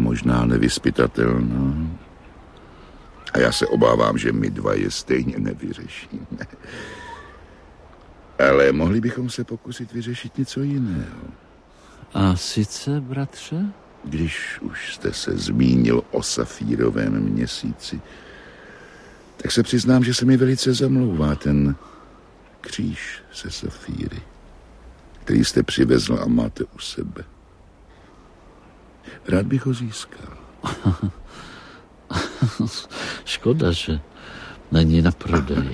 možná nevyzpytatelná. A já se obávám, že my dva je stejně nevyřešíme. Ale mohli bychom se pokusit vyřešit něco jiného. A sice, bratře? Když už jste se zmínil o safírovém měsíci, tak se přiznám, že se mi velice zamlouvá ten kříž se safíry, který jste přivezl a máte u sebe. Rád bych ho získal. Škoda, že není na prodej.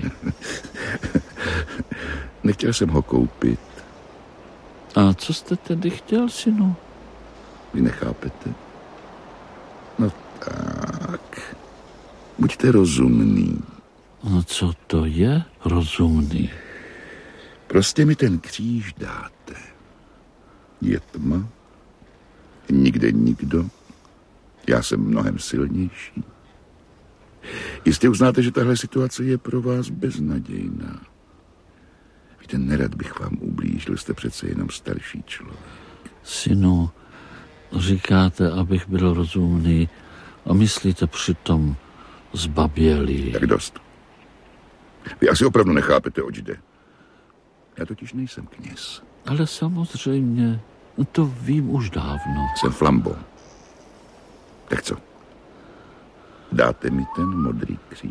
Nechtěl jsem ho koupit. A co jste tedy chtěl, synu? Vy nechápete? No tak. Buďte rozumný. No co to je rozumný? Prostě mi ten kříž dáte. Je tma. Nikde nikdo. Já jsem mnohem silnější. Jistě uznáte, že tahle situace je pro vás beznadějná. Víte, nerad bych vám ublížil, jste přece jenom starší člověk. Synu, říkáte, abych byl rozumný a myslíte přitom zbabělý. Tak dost. Vy asi opravdu nechápete, oč jde. Já totiž nejsem kněz. Ale samozřejmě, to vím už dávno. Jsem Flambo. Tak co? Dáte mi ten modrý kříž?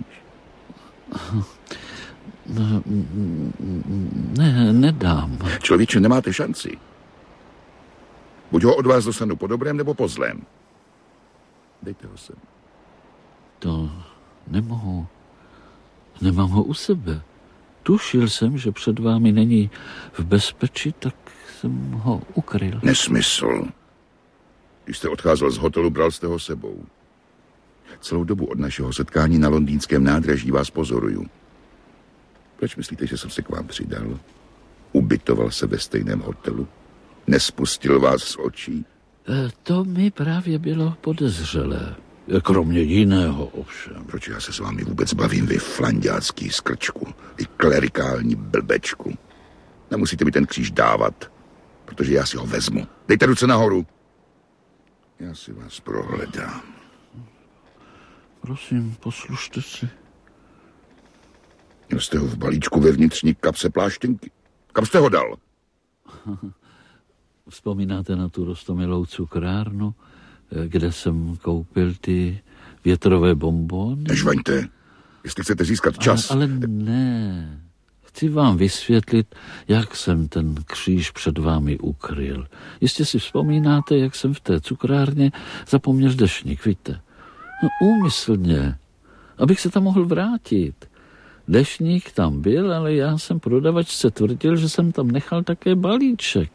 Ne, nedám. Člověče, nemáte šanci. Buď ho od vás dostanu po dobrém, nebo po zlém. Dejte ho sem. To nemohu. Nemám ho u sebe. Tušil jsem, že před vámi není v bezpečí, tak jsem ho ukryl. Nesmysl. Když jste odcházel z hotelu, bral jste ho sebou. Celou dobu od našeho setkání na londýnském nádraží vás pozoruju. Proč myslíte, že jsem se k vám přidal? Ubytoval se ve stejném hotelu? Nespustil vás z očí? To mi právě bylo podezřelé. Kromě jiného ovšem. Proč já se s vámi vůbec bavím, vy flanďácký skrčku, vy klerikální blbečku? Nemusíte mi ten kříž dávat, protože já si ho vezmu. Dejte ruce nahoru. Já si vás prohledám. Prosím, poslušte si. Měl jste ho v balíčku ve vnitřní kapse pláštěnky. Kam jste ho dal? Vzpomínáte na tu roztomilou cukrárnu, kde jsem koupil ty větrové bonbony? Nežvaňte, jestli chcete získat čas. Ale ne. Chci vám vysvětlit, jak jsem ten kříž před vámi ukryl. Jistě si vzpomínáte, jak jsem v té cukrárně zapomněl deštník, víte? No úmyslně, abych se tam mohl vrátit. Deštník tam byl, ale já jsem prodavačce tvrdil, že jsem tam nechal také balíček.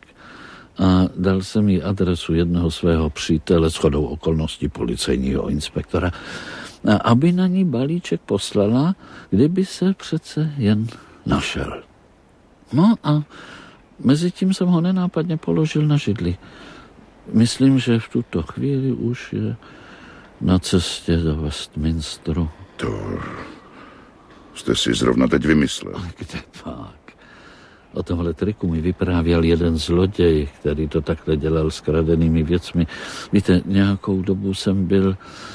A dal jsem jí adresu jednoho svého přítele, shodou okolností policejního inspektora, a aby na ní balíček poslala, kdyby se přece jen našel. No a mezi tím jsem ho nenápadně položil na židli. Myslím, že v tuto chvíli už je na cestě do Westminsteru. To jste si zrovna teď vymyslel. A kde pak? O tomhle triku mi vyprávěl jeden zloděj, který to takhle dělal s kradenými věcmi. Víte, nějakou dobu jsem byl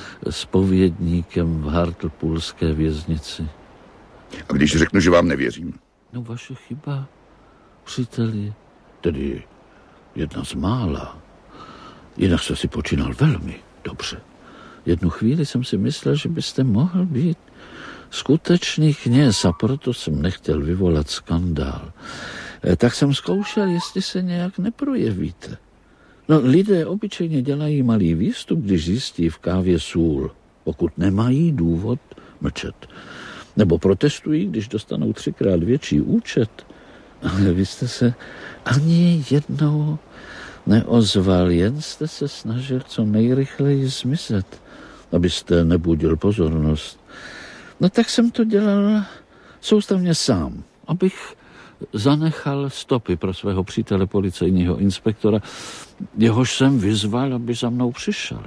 zpovědníkem v Hartlepoolské věznici. A když řeknu, že vám nevěřím? No vaše chyba, příteli. Tedy jedna z mála. Jinak jste si počínal velmi dobře. Jednu chvíli jsem si myslel, že byste mohl být skutečný kněz, a proto jsem nechtěl vyvolat skandál. Tak jsem zkoušel, jestli se nějak neprojevíte. No, lidé obyčejně dělají malý výstup, když zjistí v kávě sůl, pokud nemají důvod mlčet. Nebo protestují, když dostanou 3krát větší účet. Ale vy jste se ani jednou neozval, jen jste se snažil co nejrychleji zmizet, abyste nebudil pozornost. No tak jsem to dělal soustavně sám, abych zanechal stopy pro svého přítele policejního inspektora, jehož jsem vyzval, aby za mnou přišel.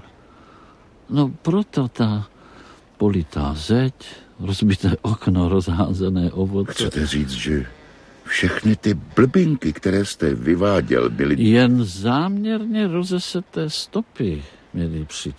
No proto ta politá zeď, rozbité okno, rozházené ovoce. Chcete říct, že všechny ty blbinky, které jste vyváděl, byly... Jen záměrně rozeseté stopy, milý